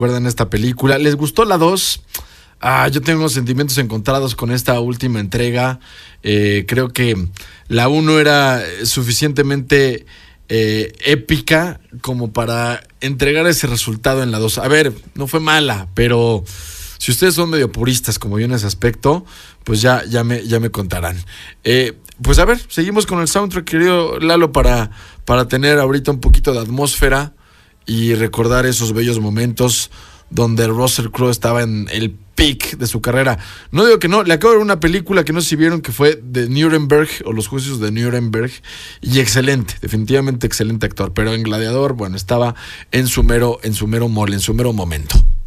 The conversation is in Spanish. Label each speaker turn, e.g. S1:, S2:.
S1: recuerdan esta película. ¿Les gustó la 2? Yo tengo sentimientos encontrados con esta última entrega. Creo que la 1 era suficientemente épica como para entregar ese resultado en la 2. A ver, no fue mala, pero si ustedes son medio puristas como yo en ese aspecto, pues ya me contarán. Pues a ver, seguimos con el soundtrack, querido Lalo, para tener ahorita un poquito de atmósfera y recordar esos bellos momentos donde Russell Crowe estaba en el peak de su carrera. No digo que no, le acabo de ver una película que no sé si vieron, que fue de Nuremberg o Los Juicios de Nuremberg, y excelente, definitivamente excelente actor, pero en Gladiador, bueno, estaba en su mero mole, en su mero momento.